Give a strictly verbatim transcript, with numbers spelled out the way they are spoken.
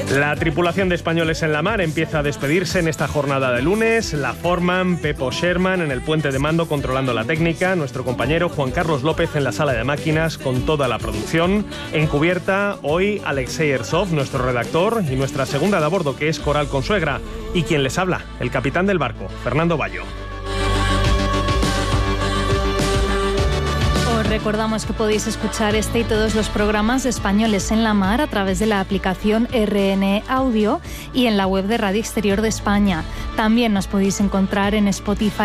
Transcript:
La tripulación de Españoles en la Mar empieza a despedirse en esta jornada de lunes. La forman Pepo Sherman en el puente de mando controlando la técnica, nuestro compañero Juan Carlos López en la sala de máquinas con toda la producción. En cubierta, hoy Alexei Ersov, nuestro redactor, y nuestra segunda de a bordo, que es Coral Consuegra. Y quien les habla, el capitán del barco, Fernando Bayo. Recordamos que podéis escuchar este y todos los programas de Españoles en la Mar a través de la aplicación R N Audio y en la web de Radio Exterior de España. También nos podéis encontrar en Spotify